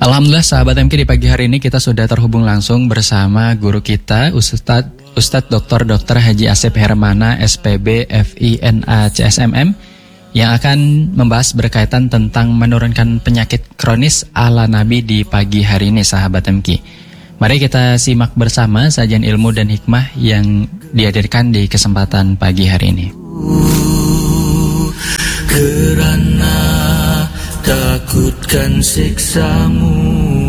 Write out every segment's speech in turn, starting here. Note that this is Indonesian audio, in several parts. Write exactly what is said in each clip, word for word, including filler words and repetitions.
Alhamdulillah sahabat M K, di pagi hari ini kita sudah terhubung langsung bersama guru kita Ustadz Ustadz Doktor Doktor Haji Asep Hermana S P B F I N A C S M M yang akan membahas berkaitan tentang menurunkan penyakit kronis ala Nabi di pagi hari ini sahabat M K. Mari kita simak bersama sajian ilmu dan hikmah yang dihadirkan di kesempatan pagi hari ini. Kerana takutkan siksamu,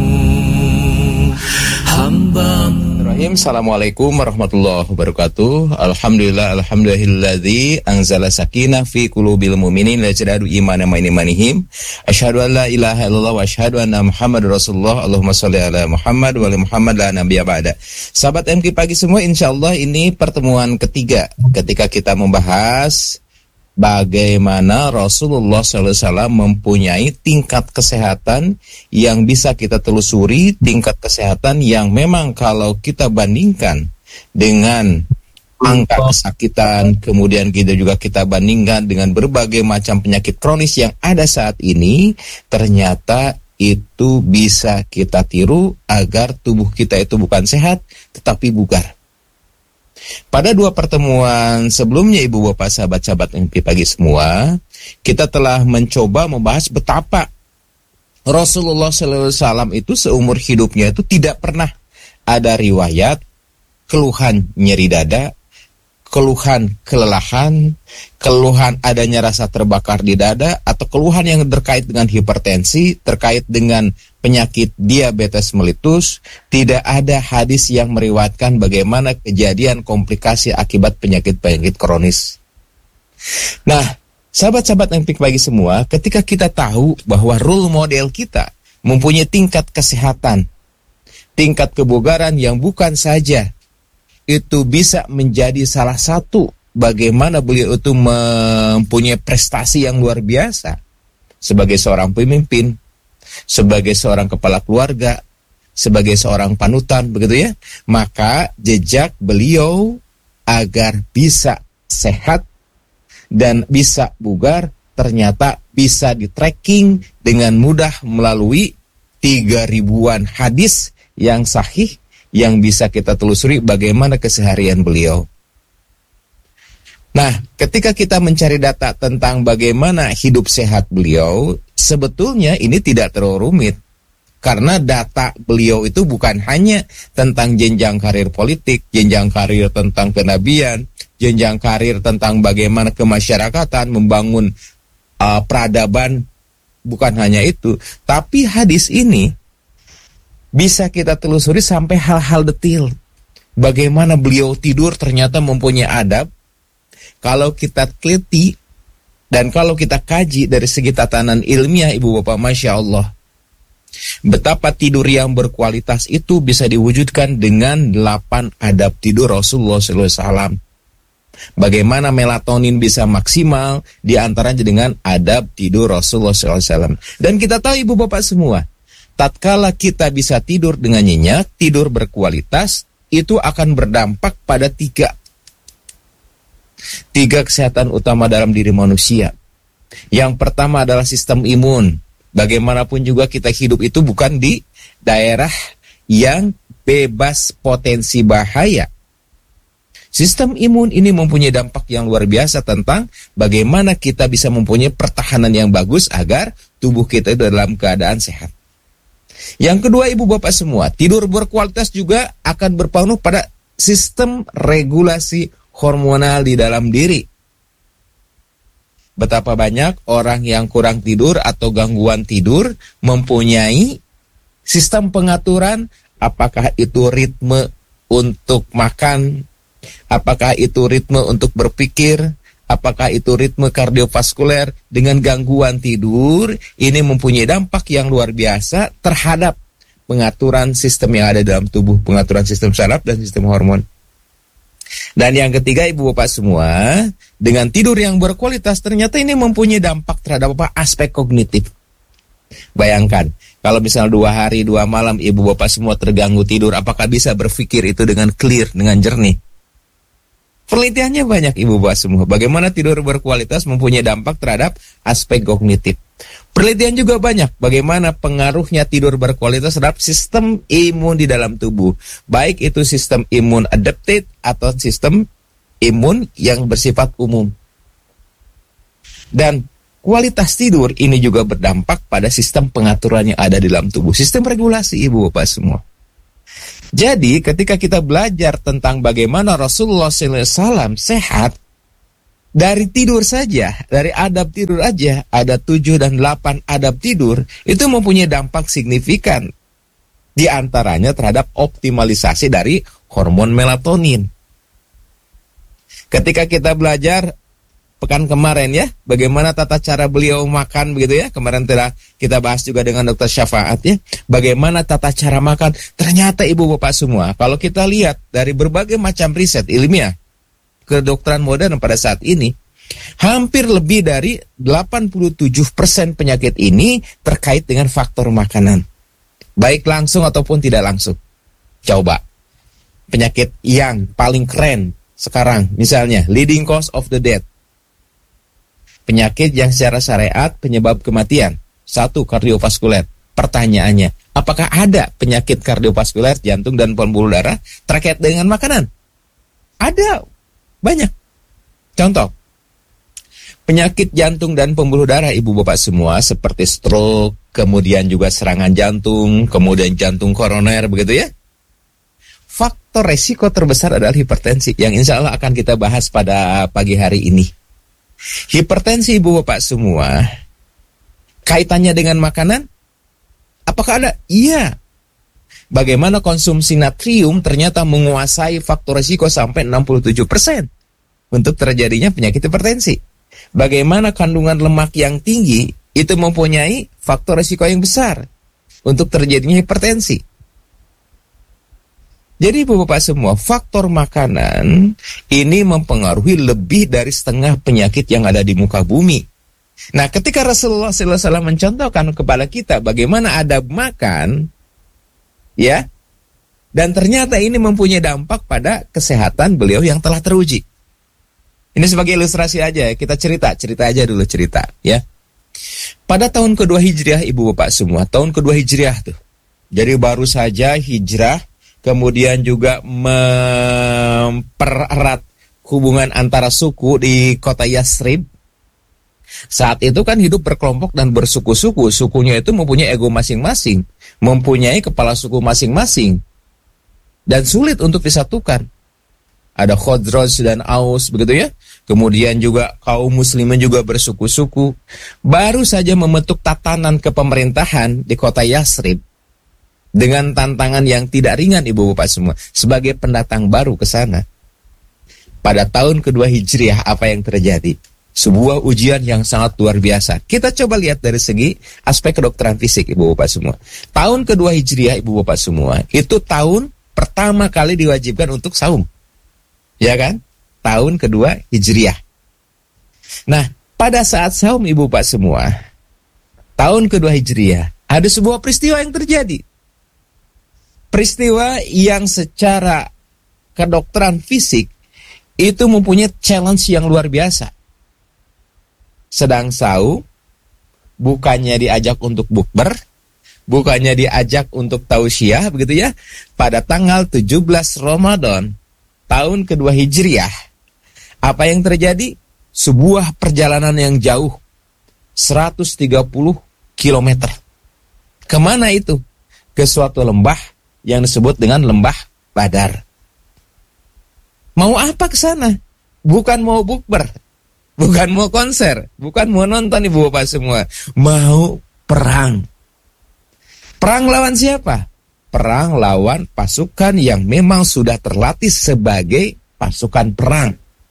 hambamu. Assalamualaikum warahmatullahi wabarakatuh. Alhamdulillah, alhamdulillahilladzi anzala sakinah fi qulubil mu'minin liyazidadu imanan ma imanihim. Asyhadu an la ilaha illallah wa asyhadu anna Muhammadar Rasulullah. Allahumma shalli ala Muhammad wa ali Muhammad la nabiyya ba'da. Sahabat M K pagi semua, insyaallah ini pertemuan ketiga ketika kita membahas bagaimana Rasulullah shallallahu alaihi wasallam mempunyai tingkat kesehatan yang bisa kita telusuri, tingkat kesehatan yang memang kalau kita bandingkan dengan angka kesakitan, kemudian kita juga kita bandingkan dengan berbagai macam penyakit kronis yang ada saat ini, ternyata itu bisa kita tiru agar tubuh kita itu bukan sehat tetapi bugar. Pada dua pertemuan sebelumnya, ibu bapak sahabat-sahabat M P pagi semua, kita telah mencoba membahas betapa Rasulullah shallallahu alaihi wasallam itu seumur hidupnya itu tidak pernah ada riwayat keluhan nyeri dada, keluhan kelelahan, keluhan adanya rasa terbakar di dada, atau keluhan yang terkait dengan hipertensi, terkait dengan penyakit diabetes melitus. Tidak ada hadis yang meriwayatkan bagaimana kejadian komplikasi akibat penyakit-penyakit kronis. Nah, sahabat-sahabat yang pik pagi semua, ketika kita tahu bahwa role model kita mempunyai tingkat kesehatan, tingkat kebugaran yang bukan saja itu bisa menjadi salah satu bagaimana beliau itu mempunyai prestasi yang luar biasa sebagai seorang pemimpin, sebagai seorang kepala keluarga, sebagai seorang panutan, begitu ya. Maka jejak beliau agar bisa sehat dan bisa bugar ternyata bisa di-tracking dengan mudah melalui tiga ribuan hadis yang sahih yang bisa kita telusuri bagaimana keseharian beliau. Nah, ketika kita mencari data tentang bagaimana hidup sehat beliau, sebetulnya ini tidak terlalu rumit. Karena data beliau itu bukan hanya tentang jenjang karir politik, jenjang karir tentang kenabian, jenjang karir tentang bagaimana kemasyarakatan, membangun uh, peradaban, bukan hanya itu. Tapi hadis ini bisa kita telusuri sampai hal-hal detail. Bagaimana beliau tidur ternyata mempunyai adab. Kalau kita teliti dan kalau kita kaji dari segi tatanan ilmiah, ibu bapak, masya Allah, betapa tidur yang berkualitas itu bisa diwujudkan dengan delapan adab tidur Rasulullah shallallahu alaihi wasallam. Bagaimana melatonin bisa maksimal diantaranya dengan adab tidur Rasulullah shallallahu alaihi wasallam. Dan kita tahu ibu bapak semua, tatkala kita bisa tidur dengan nyenyak, tidur berkualitas, itu akan berdampak pada tiga. Tiga kesehatan utama dalam diri manusia. Yang pertama adalah sistem imun. Bagaimanapun juga kita hidup itu bukan di daerah yang bebas potensi bahaya. Sistem imun ini mempunyai dampak yang luar biasa tentang bagaimana kita bisa mempunyai pertahanan yang bagus agar tubuh kita itu dalam keadaan sehat. Yang kedua ibu bapak semua, tidur berkualitas juga akan berpengaruh pada sistem regulasi hormonal di dalam diri. Betapa banyak orang yang kurang tidur atau gangguan tidur mempunyai sistem pengaturan, apakah itu ritme untuk makan, apakah itu ritme untuk berpikir, apakah itu ritme kardiovaskuler. Dengan gangguan tidur, ini mempunyai dampak yang luar biasa terhadap pengaturan sistem yang ada dalam tubuh, pengaturan sistem saraf dan sistem hormon. Dan yang ketiga ibu bapak semua, dengan tidur yang berkualitas ternyata ini mempunyai dampak terhadap apa? Aspek kognitif. Bayangkan, kalau misalnya dua hari, dua malam ibu bapak semua terganggu tidur, apakah bisa berpikir itu dengan clear, dengan jernih? Penelitiannya banyak ibu bapak semua. Bagaimana tidur berkualitas mempunyai dampak terhadap aspek kognitif. Penelitian juga banyak bagaimana pengaruhnya tidur berkualitas terhadap sistem imun di dalam tubuh. Baik itu sistem imun adapted atau sistem imun yang bersifat umum. Dan kualitas tidur ini juga berdampak pada sistem pengaturan yang ada di dalam tubuh. Sistem regulasi ibu bapak semua. Jadi ketika kita belajar tentang bagaimana Rasulullah shallallahu alaihi wasallam sehat, dari tidur saja, dari adab tidur aja, ada tujuh dan delapan adab tidur, itu mempunyai dampak signifikan. Di antaranya terhadap optimalisasi dari hormon melatonin. Ketika kita belajar pekan kemarin ya, bagaimana tata cara beliau makan begitu ya. Kemarin telah kita bahas juga dengan dokter Syafaat ya. Bagaimana tata cara makan. Ternyata ibu bapak semua, kalau kita lihat dari berbagai macam riset ilmiah kedokteran modern pada saat ini, hampir lebih dari delapan puluh tujuh persen penyakit ini terkait dengan faktor makanan. Baik langsung ataupun tidak langsung. Coba, penyakit yang paling keren sekarang, misalnya leading cause of the death. Penyakit yang secara syariat penyebab kematian. Satu, kardiovaskuler. Pertanyaannya, apakah ada penyakit kardiovaskuler, jantung dan pembuluh darah terkait dengan makanan? Ada, banyak. Contoh, penyakit jantung dan pembuluh darah ibu bapak semua seperti stroke, kemudian juga serangan jantung, kemudian jantung koroner begitu ya. Faktor resiko terbesar adalah hipertensi yang insya Allah akan kita bahas pada pagi hari ini. Hipertensi ibu bapak semua kaitannya dengan makanan? Apakah ada? Iya. Bagaimana konsumsi natrium ternyata menguasai faktor risiko sampai enam puluh tujuh persen untuk terjadinya penyakit hipertensi. Bagaimana kandungan lemak yang tinggi itu mempunyai faktor risiko yang besar untuk terjadinya hipertensi. Jadi ibu bapak semua, faktor makanan ini mempengaruhi lebih dari setengah penyakit yang ada di muka bumi. Nah, ketika Rasulullah shallallahu alaihi wasallam mencontohkan kepada kita bagaimana adab makan, ya, dan ternyata ini mempunyai dampak pada kesehatan beliau yang telah teruji. Ini sebagai ilustrasi aja, kita cerita, cerita aja dulu cerita, ya. Pada tahun kedua hijriah ibu bapak semua, tahun kedua hijriah tuh. Jadi baru saja hijrah. Kemudian juga mempererat hubungan antara suku di kota Yasrib. Saat itu kan hidup berkelompok dan bersuku-suku. Sukunya itu mempunyai ego masing-masing, mempunyai kepala suku masing-masing, dan sulit untuk disatukan. Ada Khazraj dan Aus begitu ya. Kemudian juga kaum muslimin juga bersuku-suku. Baru saja membentuk tatanan kepemerintahan di kota Yasrib. Dengan tantangan yang tidak ringan ibu bapak semua. Sebagai pendatang baru ke sana. Pada tahun kedua hijriah apa yang terjadi? Sebuah ujian yang sangat luar biasa. Kita coba lihat dari segi aspek kedokteran fisik ibu bapak semua. Tahun kedua hijriah ibu bapak semua. Itu tahun pertama kali diwajibkan untuk saum. Ya kan? Tahun kedua hijriah. Nah, pada saat saum ibu bapak semua. Tahun kedua hijriah. Ada sebuah peristiwa yang terjadi. Peristiwa yang secara kedokteran fisik itu mempunyai challenge yang luar biasa. Sedang saum, bukannya diajak untuk bukber, bukannya diajak untuk tausiah begitu ya. Pada tanggal tujuh belas Ramadan tahun kedua hijriah, apa yang terjadi? Sebuah perjalanan yang jauh, seratus tiga puluh kilometer. Kemana itu? Ke suatu lembah yang disebut dengan lembah Badar. Mau apa ke sana? Bukan mau bukber, bukan mau konser, bukan mau nonton ibu bapak semua. Mau perang. Perang lawan siapa? Perang lawan pasukan yang memang sudah terlatih sebagai pasukan perang.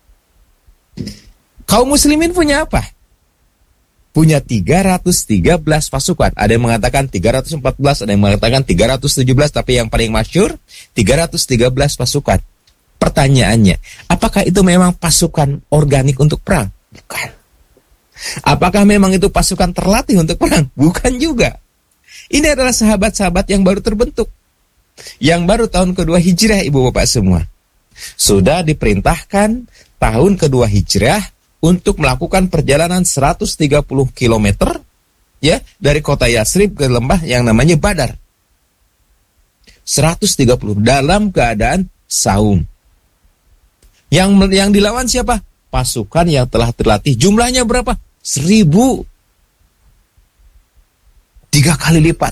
Kaum muslimin punya apa? Punya tiga ratus tiga belas pasukan. Ada yang mengatakan tiga ratus empat belas, ada yang mengatakan tiga ratus tujuh belas, tapi yang paling masyhur tiga ratus tiga belas pasukan. Pertanyaannya, apakah itu memang pasukan organik untuk perang? Bukan. Apakah memang itu pasukan terlatih untuk perang? Bukan juga. Ini adalah sahabat-sahabat yang baru terbentuk. Yang baru tahun kedua hijrah ibu bapak semua. sudah diperintahkan tahun kedua hijrah untuk melakukan perjalanan seratus tiga puluh kilometer ya dari kota Yasrib ke lembah yang namanya Badar. seratus tiga puluh dalam keadaan saum. Yang yang dilawan siapa? Pasukan yang telah terlatih. Jumlahnya berapa? Seribu. Tiga kali lipat.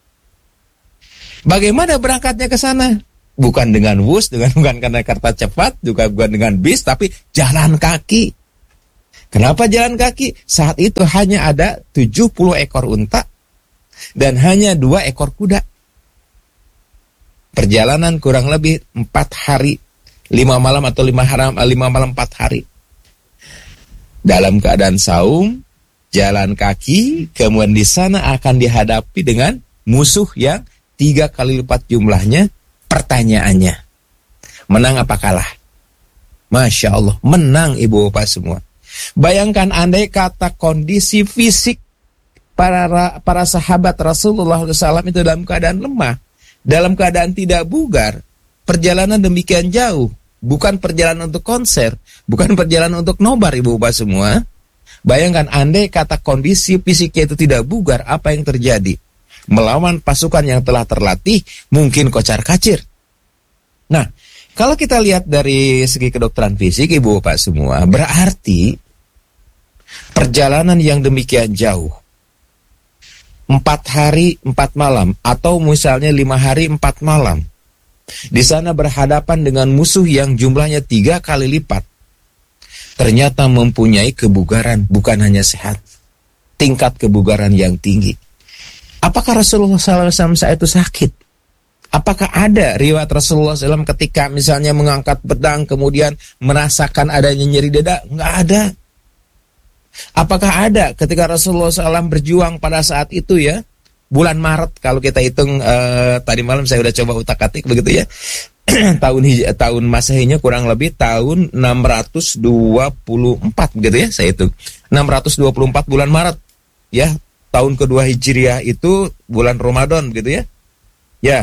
Bagaimana berangkatnya ke sana? Bukan dengan bus, dengan bukan karena kereta cepat, juga bukan dengan bis, tapi jalan kaki. Kenapa jalan kaki? Saat itu hanya ada tujuh puluh ekor unta dan hanya dua ekor kuda. Perjalanan kurang lebih empat hari, lima malam atau lima haram, lima malam empat hari. Dalam keadaan saum, jalan kaki, kemudian di sana akan dihadapi dengan musuh yang tiga kali lipat jumlahnya. Pertanyaannya, menang apa kalah? Masya Allah, menang ibu bapak semua. Bayangkan andai kata kondisi fisik para para sahabat Rasulullah shallallahu alaihi wasallam itu dalam keadaan lemah, dalam keadaan tidak bugar, perjalanan demikian jauh, bukan perjalanan untuk konser, bukan perjalanan untuk nobar ibu bapak semua. Bayangkan andai kata kondisi fisiknya itu tidak bugar, apa yang terjadi? Melawan pasukan yang telah terlatih, mungkin kocar-kacir. Nah, kalau kita lihat dari segi kedokteran fisik, ibu bapak semua, berarti perjalanan yang demikian jauh, empat hari, empat malam, atau misalnya lima hari, empat malam, di sana berhadapan dengan musuh yang jumlahnya tiga kali lipat, ternyata mempunyai kebugaran, bukan hanya sehat, tingkat kebugaran yang tinggi. Apakah Rasulullah shallallahu alaihi wasallam saat itu sakit? Apakah ada riwayat Rasulullah shallallahu alaihi wasallam ketika misalnya mengangkat pedang kemudian merasakan adanya nyeri dada? Enggak ada. Apakah ada ketika Rasulullah shallallahu alaihi wasallam berjuang pada saat itu ya? Bulan Maret kalau kita hitung uh, tadi malam saya udah coba utak-atik begitu ya. tahun hij- tahun Masehinya kurang lebih tahun enam ratus dua puluh empat begitu ya saya hitung. enam ratus dua puluh empat bulan Maret ya. Tahun kedua Hijriah itu bulan Ramadan begitu ya. Ya.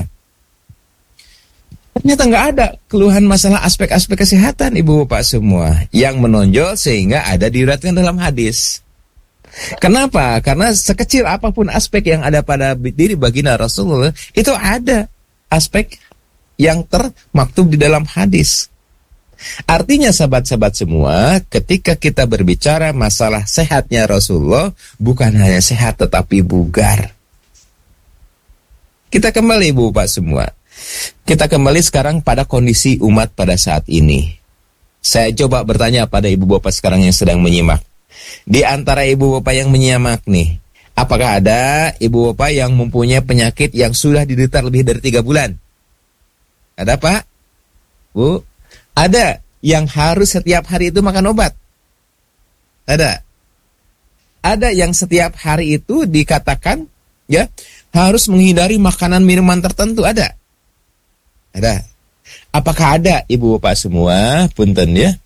Ternyata nggak ada keluhan masalah aspek-aspek kesehatan ibu bapak semua yang menonjol sehingga ada diriwayatkan dalam hadis. Kenapa? Karena sekecil apapun aspek yang ada pada diri baginda Rasulullah itu ada aspek yang termaktub di dalam hadis. Artinya sahabat-sahabat semua, ketika kita berbicara masalah sehatnya Rasulullah, bukan hanya sehat tetapi bugar. Kita kembali ibu bapak semua. Kita kembali sekarang pada kondisi umat pada saat ini. Saya coba bertanya pada ibu bapak sekarang yang sedang menyimak. Di antara ibu bapak yang menyimak nih, apakah ada ibu bapak yang mempunyai penyakit yang sudah diderita lebih dari tiga bulan? Ada Pak? Bu? Ada yang harus setiap hari itu makan obat? Ada. Ada yang setiap hari itu dikatakan ya harus menghindari makanan minuman tertentu? Ada. Ada. Apakah ada ibu bapak semua? Punten ya.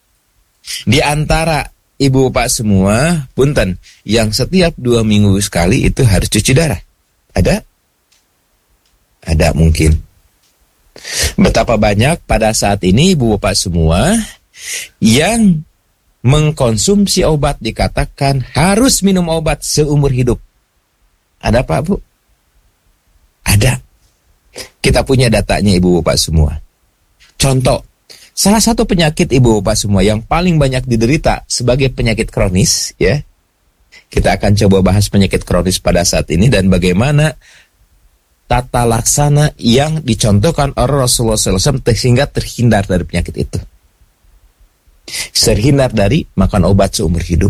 Di antara ibu bapak semua, punten, yang setiap dua minggu sekali itu harus cuci darah? Ada? Ada mungkin. Betapa banyak pada saat ini ibu bapak semua yang mengkonsumsi obat dikatakan harus minum obat seumur hidup. Ada Pak Bu? Ada. Kita punya datanya ibu bapak semua. Contoh, salah satu penyakit ibu bapak semua yang paling banyak diderita sebagai penyakit kronis ya. Kita akan coba bahas penyakit kronis pada saat ini dan bagaimana tata laksana yang dicontohkan oleh Rasulullah shallallahu alaihi wasallam sehingga terhindar dari penyakit itu. Terhindar dari makan obat seumur hidup.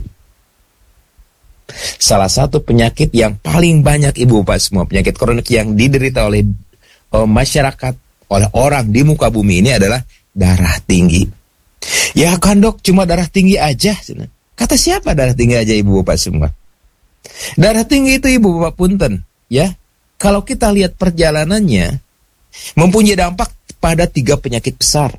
Salah satu penyakit yang paling banyak ibu bapak semua, penyakit kronik yang diderita oleh uh, masyarakat, oleh orang di muka bumi ini adalah darah tinggi. Ya kan dok, cuma darah tinggi aja. Kata siapa darah tinggi aja ibu bapak semua? Darah tinggi itu ibu bapak punten ya. Kalau kita lihat perjalanannya, mempunyai dampak pada tiga penyakit besar.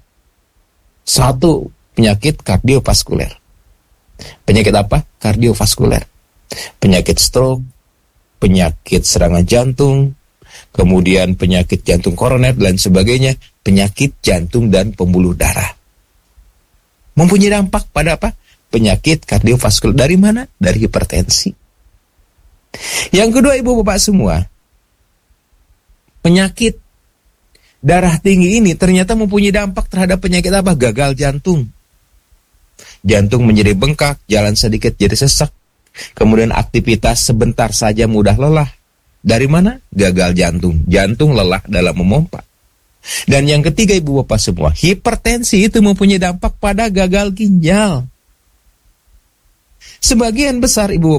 Satu, penyakit kardiovaskuler. Penyakit apa? Kardiovaskuler. Penyakit stroke, penyakit serangan jantung, kemudian penyakit jantung koroner dan sebagainya. penyakit jantung dan pembuluh darah. Mempunyai dampak pada apa? Penyakit kardiovaskular. Dari mana? Dari hipertensi. Yang kedua, ibu bapak semua, penyakit darah tinggi ini ternyata mempunyai dampak terhadap penyakit apa? Gagal jantung. Jantung menjadi bengkak, jalan sedikit jadi sesak. Kemudian aktivitas sebentar saja mudah lelah. Dari mana? Gagal jantung. Jantung lelah dalam memompa. Dan yang ketiga, ibu bapak semua, hipertensi itu mempunyai dampak pada gagal ginjal. Sebagian besar ibu